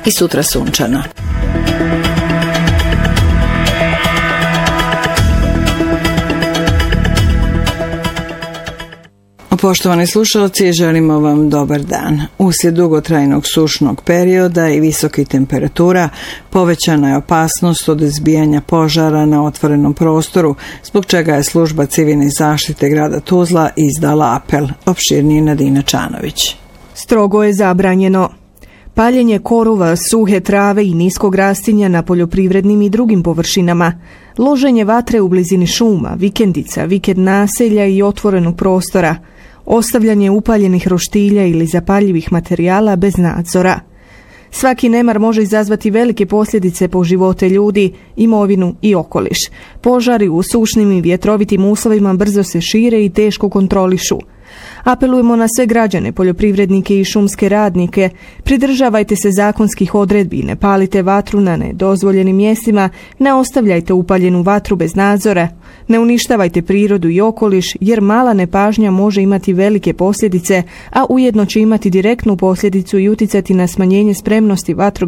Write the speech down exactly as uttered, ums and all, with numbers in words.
i sutra sunčano. Poštovani slušalci, želimo vam dobar dan. Uslijed dugotrajnog sušnog perioda i visokih temperatura povećana je opasnost od izbijanja požara na otvorenom prostoru, zbog čega je služba civilne zaštite grada Tuzla izdala apel. Opširnije Nadina Čanović. Strogo je zabranjeno paljenje korova, suhe trave i niskog rastinja na poljoprivrednim i drugim površinama, loženje vatre u blizini šuma, vikendica, vikend naselja i otvorenog prostora, ostavljanje upaljenih roštilja ili zapaljivih materijala bez nadzora. Svaki nemar može izazvati velike posljedice po živote ljudi, imovinu i okoliš. Požari u sušnim i vjetrovitim uslovima brzo se šire i teško kontrolišu. Apelujemo na sve građane, poljoprivrednike i šumske radnike, pridržavajte se zakonskih odredbi, ne palite vatru na nedozvoljenim mjestima, ne ostavljajte upaljenu vatru bez nadzora, ne uništavajte prirodu i okoliš, jer mala nepažnja može imati velike posljedice, a ujedno će imati direktnu posljedicu i uticati na smanjenje spremnosti vatrogasnih